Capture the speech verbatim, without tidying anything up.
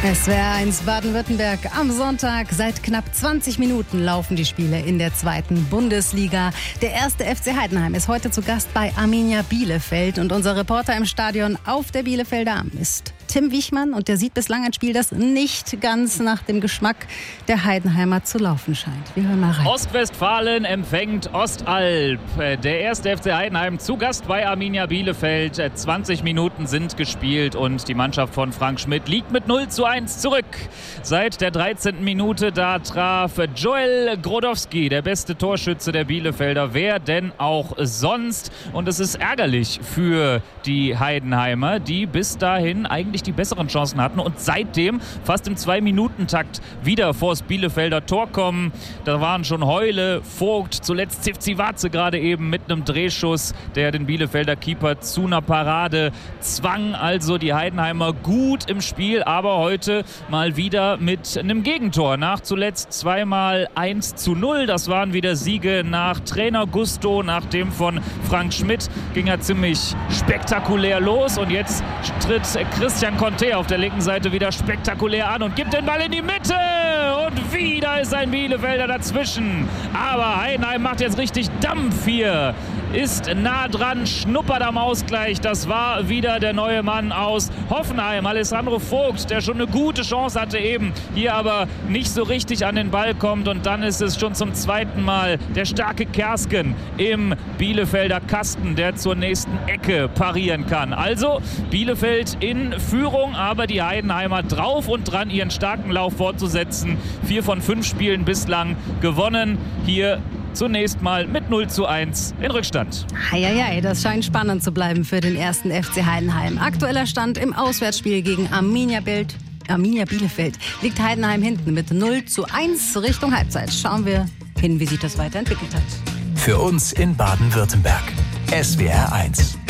S W R eins Baden-Württemberg am Sonntag. Seit knapp zwanzig Minuten laufen die Spiele in der zweiten Bundesliga. Der erste F C Heidenheim ist heute zu Gast bei Arminia Bielefeld. Und unser Reporter im Stadion auf der Bielefelder Alm ist Tim Wichmann. Und der sieht bislang ein Spiel, das nicht ganz nach dem Geschmack der Heidenheimer zu laufen scheint. Wir hören mal rein. Ostwestfalen empfängt Ostalb. Der erste F C Heidenheim zu Gast bei Arminia Bielefeld. zwanzig Minuten sind gespielt und die Mannschaft von Frank Schmidt liegt mit null zu eins zurück. Seit der dreizehnten Minute, da traf Joel Grodowski, der beste Torschütze der Bielefelder. Wer denn auch sonst? Und es ist ärgerlich für die Heidenheimer, die bis dahin eigentlich die besseren Chancen hatten und seitdem fast im Zwei-Minuten-Takt wieder vors Bielefelder Tor kommen. Da waren schon Heule, Vogt, zuletzt Zivzivatze gerade eben mit einem Drehschuss, der den Bielefelder Keeper zu einer Parade zwang. Also die Heidenheimer gut im Spiel, aber heute mal wieder mit einem Gegentor. Nach zuletzt zweimal eins zu null. Das waren wieder Siege nach Trainer Gusto. Nach dem von Frank Schmidt ging er ziemlich spektakulär los. Und jetzt tritt Christian Conte auf der linken Seite wieder spektakulär an und gibt den Ball in die Mitte. Und wieder ist ein Bielefelder dazwischen. Aber Heidenheim macht jetzt richtig Dampf hier. Ist nah dran, schnuppert am Ausgleich. Das war wieder der neue Mann aus Hoffenheim, Alessandro Vogt, der schon eine gute Chance hatte eben, hier aber nicht so richtig an den Ball kommt. Und dann ist es schon zum zweiten Mal der starke Kersken im Bielefelder Kasten, der zur nächsten Ecke parieren kann. Also Bielefeld in Führung, aber die Heidenheimer drauf und dran, ihren starken Lauf fortzusetzen. Vier von fünf Spielen bislang gewonnen. Hier zunächst mal mit null zu eins in Rückstand. Eieiei, das scheint spannend zu bleiben für den ersten F C Heidenheim. Aktueller Stand im Auswärtsspiel gegen Arminia Bild. Arminia Bielefeld liegt Heidenheim hinten mit null zu eins Richtung Halbzeit. Schauen wir hin, wie sich das weiterentwickelt hat. Für uns in Baden-Württemberg. S W R eins.